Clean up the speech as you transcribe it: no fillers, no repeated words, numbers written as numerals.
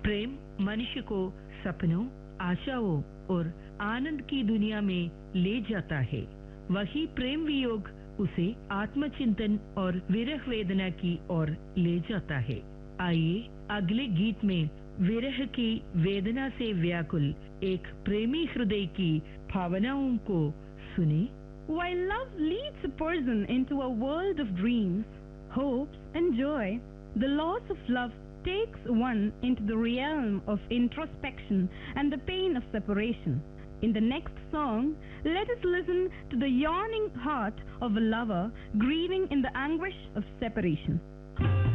प्रेम मनुष्य को सपनों, आशाओं और आनंद की दुनिया में ले जाता है। वही प्रेम वियोग उसे आत्मचिंतन और विरह वेदना की ओर ले जाता है। आइए अगले गीत में विरह की वेदना से व्याकुल एक प्रेमी हृदय की भावनाओं को सुने। While love leads a person into a world of dreams, hopes and joy, the loss of love takes one into the realm of introspection and the pain of separation. In the next song, let us listen to the yearning heart of a lover grieving in the anguish of separation.